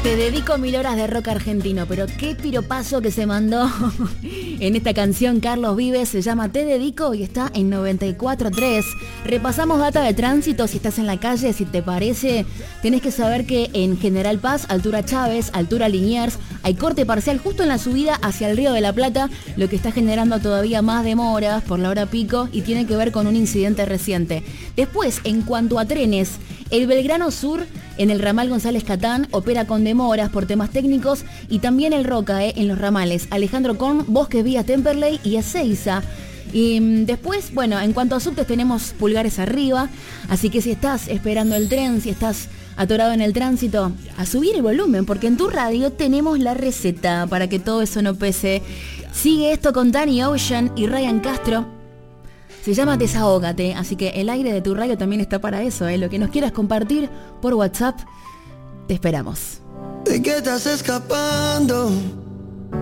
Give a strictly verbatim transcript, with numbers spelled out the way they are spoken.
Te dedico mil horas de rock argentino, pero qué piropazo que se mandó en esta canción Carlos Vives. Se llama Te Dedico y está en noventa y cuatro punto tres. Repasamos data de tránsito. Si estás en la calle, si te parece, tenés que saber que en General Paz, altura Chávez, altura Liniers, hay corte parcial justo en la subida hacia el Río de la Plata, lo que está generando todavía más demoras por la hora pico y tiene que ver con un incidente reciente. Después, en cuanto a trenes, el Belgrano Sur en el ramal González Catán opera con demoras por temas técnicos y también el Roca eh, en los ramales Alejandro Korn, Bosques Vías Temperley y Ezeiza. Y mmm, después, bueno, en cuanto a subtes tenemos pulgares arriba, así que si estás esperando el tren, si estás atorado en el tránsito, a subir el volumen, porque en tu radio tenemos la receta para que todo eso no pese. Sigue esto con Danny Ocean y Ryan Castro. Se llama Desahógate, así que el aire de tu radio también está para eso, ¿eh? Lo que nos quieras compartir por WhatsApp, te esperamos. ¿De qué estás escapando?